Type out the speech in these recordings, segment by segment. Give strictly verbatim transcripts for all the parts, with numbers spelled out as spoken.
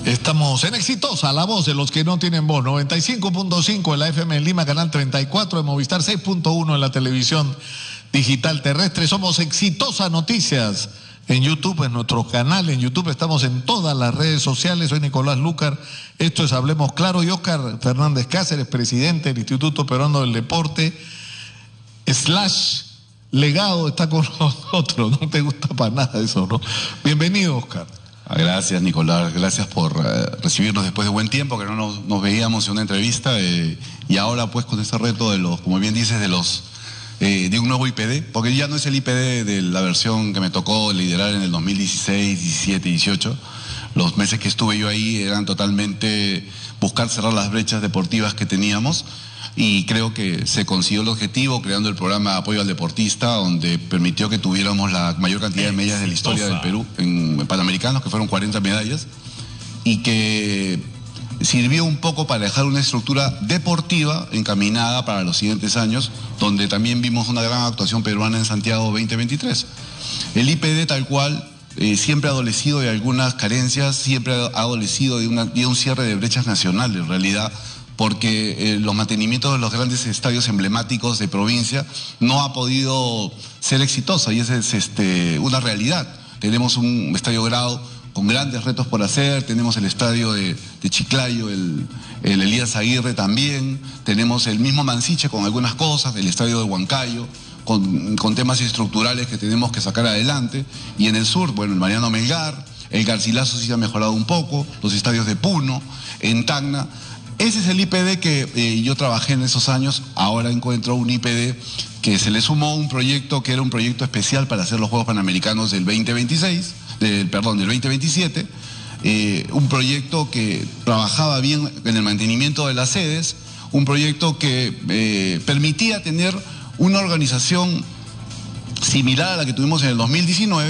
Estamos en Exitosa, la voz de los que no tienen voz. noventa y cinco punto cinco en la F M en Lima, canal treinta y cuatro de Movistar, seis punto uno en la televisión digital terrestre. Somos Exitosa Noticias en YouTube, en nuestro canal en YouTube. Estamos en todas las redes sociales. Soy Nicolás Lucar. Esto es Hablemos Claro. Y Oscar Fernández Cáceres, presidente del Instituto Peruano del Deporte, slash legado, está con nosotros. No te gusta para nada eso, ¿no? Bienvenido, Oscar. Gracias, Nicolás, gracias por uh, recibirnos después de buen tiempo, que no nos, nos veíamos en una entrevista, eh, y ahora pues con este reto de los, como bien dices, de los eh, de un nuevo I P D, porque ya no es el I P D de la versión que me tocó liderar en el dos mil dieciséis, diecisiete, dieciocho. Los meses que estuve yo ahí eran totalmente buscar cerrar las brechas deportivas que teníamos, y creo que se consiguió el objetivo creando el programa de apoyo al deportista, donde permitió que tuviéramos la mayor cantidad de medallas de la historia del Perú en Panamericanos, que fueron cuarenta medallas, y que sirvió un poco para dejar una estructura deportiva encaminada para los siguientes años, donde también vimos una gran actuación peruana en Santiago veinte veintitrés. El I P D tal cual eh, siempre ha adolecido de algunas carencias, siempre ha adolecido de, una, de un cierre de brechas nacionales, en realidad, porque eh, los mantenimientos de los grandes estadios emblemáticos de provincia no ha podido ser exitoso, y esa es este, una realidad. Tenemos un estadio Grau con grandes retos por hacer, tenemos el estadio de, de Chiclayo, el, el Elías Aguirre también, tenemos el mismo Mansiche con algunas cosas, el estadio de Huancayo, con, con temas estructurales que tenemos que sacar adelante, y en el sur, bueno, el Mariano Melgar, el Garcilaso sí se ha mejorado un poco, los estadios de Puno, en Tacna. Ese es el I P D que eh, yo trabajé en esos años. Ahora encuentro un I P D que se le sumó un proyecto que era un proyecto especial para hacer los Juegos Panamericanos del veinte veintiséis, del, perdón, del veinte veintisiete, eh, un proyecto que trabajaba bien en el mantenimiento de las sedes, un proyecto que eh, permitía tener una organización similar a la que tuvimos en el dos mil diecinueve,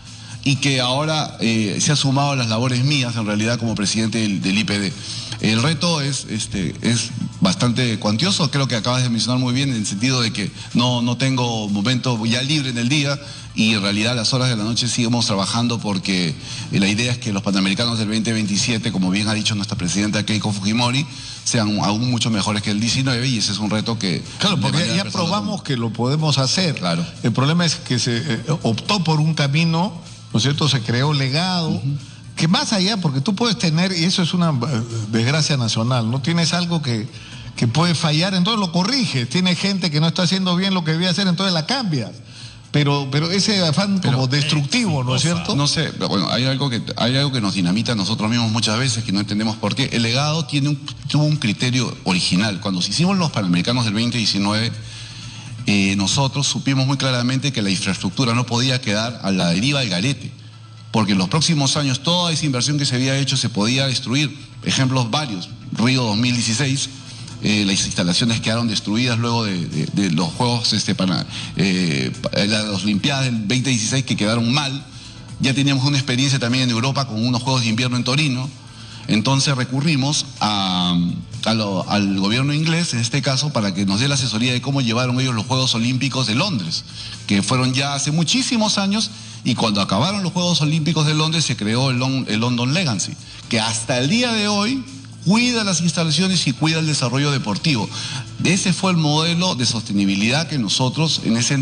y que ahora eh, se ha sumado a las labores mías, en realidad, como presidente del, del I P D. El reto es, este, es bastante cuantioso, creo que acabas de mencionar muy bien, en el sentido de que no, no tengo momento ya libre en el día, y en realidad a las horas de la noche seguimos trabajando, porque la idea es que los Panamericanos del veinte veintisiete, como bien ha dicho nuestra presidenta Keiko Fujimori, sean aún mucho mejores que el diecinueve, y ese es un reto que... Claro, porque ya probamos como... que lo podemos hacer. Claro. El problema es que se eh, optó por un camino, ¿no es cierto? Se creó legado, uh-huh. que más allá, porque tú puedes tener, y eso es una desgracia nacional, ¿no? Tienes algo que, que puede fallar, entonces lo corriges. Tienes gente que no está haciendo bien lo que debía hacer, entonces la cambias. Pero, pero ese afán pero, como destructivo, ¿no es cierto? No sé, bueno, hay algo que hay algo que nos dinamita a nosotros mismos muchas veces, que no entendemos por qué. El legado tiene un, tuvo un criterio original. Cuando se hicimos los Panamericanos del veinte diecinueve, eh, nosotros supimos muy claramente que la infraestructura no podía quedar a la deriva del garete, porque en los próximos años toda esa inversión que se había hecho se podía destruir. Ejemplos varios: Río dos mil dieciséis, eh, las instalaciones quedaron destruidas luego de, de, de los Juegos, este, para, eh, las Olimpiadas del veinte dieciséis, que quedaron mal. Ya teníamos una experiencia también en Europa con unos Juegos de Invierno en Torino. Entonces recurrimos a, a lo, al gobierno inglés, en este caso, para que nos dé la asesoría de cómo llevaron ellos los Juegos Olímpicos de Londres, que fueron ya hace muchísimos años. Y cuando acabaron los Juegos Olímpicos de Londres, se creó el, el London Legacy, que hasta el día de hoy cuida las instalaciones y cuida el desarrollo deportivo. Ese fue el modelo de sostenibilidad que nosotros en ese